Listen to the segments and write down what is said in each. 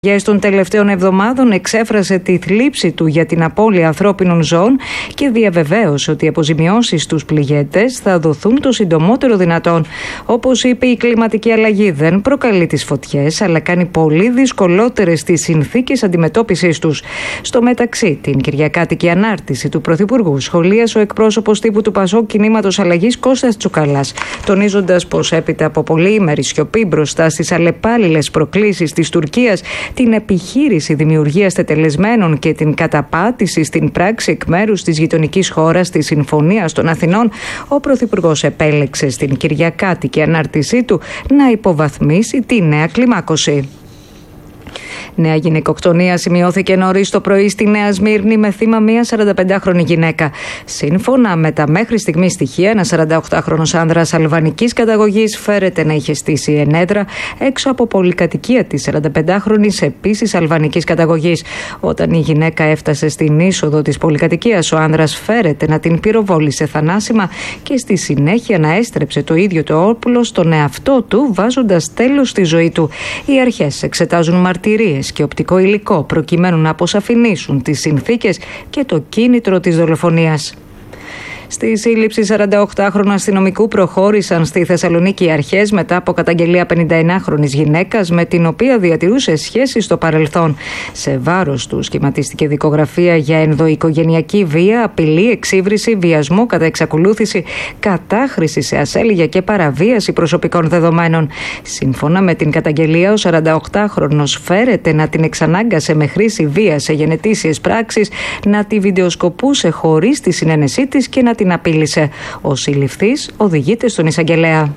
Των τελευταίων εβδομάδων εξέφρασε τη θλίψη του για την απώλεια ανθρώπινων ζώων και διαβεβαίωσε ότι οι αποζημιώσεις στους πληγέντες θα δοθούν το συντομότερο δυνατόν. Όπως είπε, η κλιματική αλλαγή δεν προκαλεί τις φωτιές, αλλά κάνει πολύ δυσκολότερες τις συνθήκες αντιμετώπισης τους. Στο μεταξύ, την κυριακάτικη ανάρτηση του Πρωθυπουργού σχολίασε ο εκπρόσωπος τύπου του ΠΑΣΟΚ Κινήματος Αλλαγής Κώστας Τσουκαλάς, τονίζοντας πως έπειτα από πολυήμερη σιωπή μπροστά στις αλλεπάλληλες προκλήσεις της Τουρκίας, την επιχείρηση δημιουργίας τετελεσμένων και την καταπάτηση στην πράξη εκ μέρους της γειτονικής χώρας της Συμφωνίας των Αθηνών, ο Πρωθυπουργός επέλεξε στην κυριακάτικη ανάρτησή του να υποβαθμίσει τη νέα κλιμάκωση. Νέα γυναικοκτονία σημειώθηκε νωρίς το πρωί στη Νέα Σμύρνη με θύμα μια 45χρονη γυναίκα. Σύμφωνα με τα μέχρι στιγμή στοιχεία, ένας 48χρονος άνδρας αλβανικής καταγωγής φέρεται να είχε στήσει ενέδρα έξω από πολυκατοικία της 45χρονης επίσης αλβανικής καταγωγής. Όταν η γυναίκα έφτασε στην είσοδο της πολυκατοικίας, ο άνδρας φέρεται να την πυροβόλησε θανάσιμα και στη συνέχεια να έστρεψε το ίδιο το όπλο στον εαυτό του, βάζοντας τέλος στη ζωή του. Οι αρχές εξετάζουν μαρτυρίες και οπτικό υλικό προκειμένου να αποσαφηνίσουν τις συνθήκες και το κίνητρο της δολοφονίας. Στη σύλληψη 48χρονου αστυνομικού προχώρησαν στη Θεσσαλονίκη οι αρχές μετά από καταγγελία 51χρονης γυναίκας με την οποία διατηρούσε σχέσεις στο παρελθόν. Σε βάρος του σχηματίστηκε δικογραφία για ενδοοικογενειακή βία, απειλή, εξύβριση, βιασμό κατά εξακολούθηση, κατάχρηση σε ασέλιγια και παραβίαση προσωπικών δεδομένων. Σύμφωνα με την καταγγελία, ο 48χρονος φέρεται να την εξανάγκασε με χρήση βίας σε γενετήσιες πράξεις, να τη βιντεοσκοπούσε χωρίς τη συνένεσή της και να την απείλησε. Ο συλληφθής οδηγείται στον εισαγγελέα.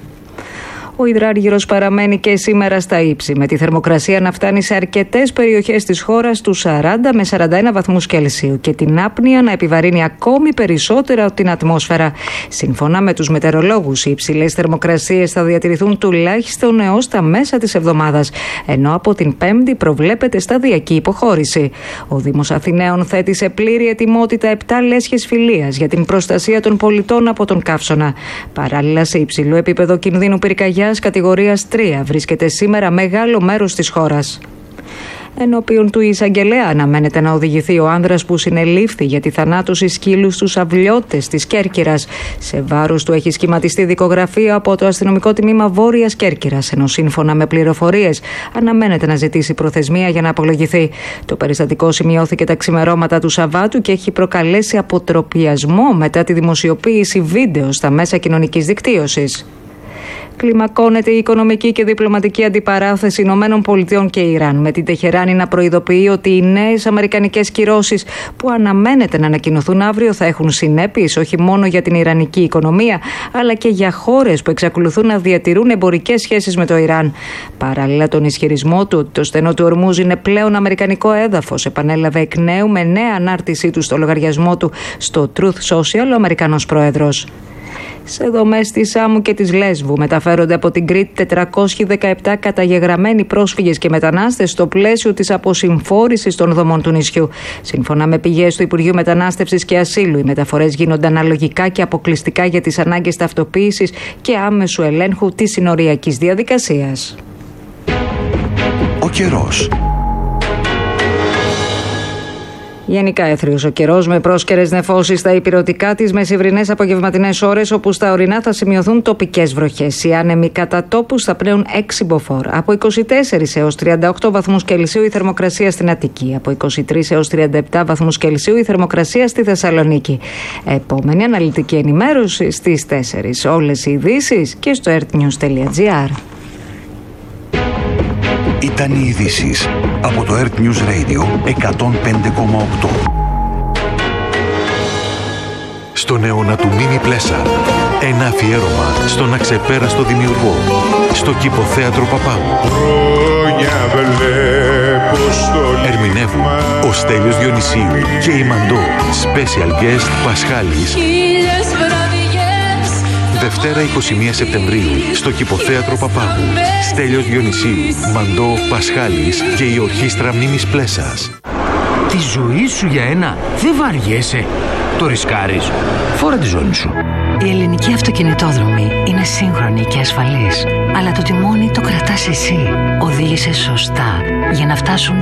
Ο υδράργυρος παραμένει και σήμερα στα ύψη, με τη θερμοκρασία να φτάνει σε αρκετές περιοχές της χώρας τους 40 με 41 βαθμούς Κελσίου και την άπνοια να επιβαρύνει ακόμη περισσότερα την ατμόσφαιρα. Σύμφωνα με τους μετεωρολόγους, οι υψηλές θερμοκρασίες θα διατηρηθούν τουλάχιστον έως τα μέσα της εβδομάδας, ενώ από την Πέμπτη προβλέπεται σταδιακή υποχώρηση. Ο Δήμος Αθηναίων θέτει σε πλήρη ετοιμότητα 7 λέσχες φιλίας για την προστασία των πολιτών από τον καύσωνα. Παράλληλα, σε υψηλό επίπεδο κινδύνου πυρκαγιάς κατηγορίας 3 βρίσκεται σήμερα μεγάλο μέρος της χώρας. Ενώπιον του εισαγγελέα αναμένεται να οδηγηθεί ο άνδρας που συνελήφθη για τη θανάτωση σκύλου στους Αυλιώτες της Κέρκυρας. Σε βάρος του έχει σχηματιστεί δικογραφία από το αστυνομικό τμήμα Βόρειας Κέρκυρας, ενώ σύμφωνα με πληροφορίες αναμένεται να ζητήσει προθεσμία για να απολογηθεί. Το περιστατικό σημειώθηκε τα ξημερώματα του Σαββάτου και έχει προκαλέσει αποτροπιασμό μετά τη δημοσιοποίηση βίντεο στα μέσα κοινωνικής δικτύωσης. Κλιμακώνεται η οικονομική και διπλωματική αντιπαράθεση ΗΠΑ και Ιράν, με την Τεχεράνη να προειδοποιεί ότι οι νέες αμερικανικές κυρώσεις που αναμένεται να ανακοινωθούν αύριο θα έχουν συνέπειες όχι μόνο για την ιρανική οικονομία, αλλά και για χώρες που εξακολουθούν να διατηρούν εμπορικές σχέσεις με το Ιράν. Παράλληλα, τον ισχυρισμό του ότι το στενό του Ορμούζ είναι πλέον αμερικανικό έδαφος επανέλαβε εκ νέου με νέα ανάρτησή του στο λογαριασμό του στο Truth Social ο Αμερικανός πρόεδρος. Σε δομές της Σάμου και της Λέσβου μεταφέρονται από την Κρήτη 417 καταγεγραμμένοι πρόσφυγες και μετανάστες στο πλαίσιο της αποσυμφόρησης των δομών του νησιού. Σύμφωνα με πηγές του Υπουργείου Μετανάστευσης και Ασύλου, οι μεταφορές γίνονται αναλογικά και αποκλειστικά για τις ανάγκες ταυτοποίησης και άμεσου ελέγχου της συνοριακής διαδικασίας. Ο καιρός. Γενικά έθριος ο καιρός με πρόσκαιρες νεφώσεις στα ηπειρωτικά της μεσημβρινές απογευματινές ώρες, όπου στα ορεινά θα σημειωθούν τοπικές βροχές. Οι άνεμοι κατά τόπους θα πνέουν 6 μποφόρ. Από 24 έως 38 βαθμούς Κελσίου η θερμοκρασία στην Αττική. Από 23 έως 37 βαθμούς Κελσίου η θερμοκρασία στη Θεσσαλονίκη. Επόμενη αναλυτική ενημέρωση στις 4. Όλες οι ειδήσεις και στο earthnews.gr. Ήταν οι ειδήσεις από το Earth News Radio 105,8. Στον αιώνα του Μίμη Πλέσα, ένα αφιέρωμα στον αξεπέραστο δημιουργό, στο Κηποθέατρο Παπάγου. Ερμηνεύουν ο Στέλιος Διονυσίου και η Μαντώ, special guest Πασχάλης. Δευτέρα 21 Σεπτεμβρίου στο Κηποθέατρο Παπάγου. Στέλιος Διονυσίου, Μαντώ, Πασχάλης και η Ορχήστρα Μίμης Πλέσας. Τη ζωή σου για ένα δεν βαριέσαι. Το ρισκάρεις. Φόρα τη ζώνη σου. Η ελληνική αυτοκινητόδρομη είναι σύγχρονη και ασφαλής. Αλλά το τιμόνι το κρατάς εσύ. Οδήγησε σωστά για να φτάσουν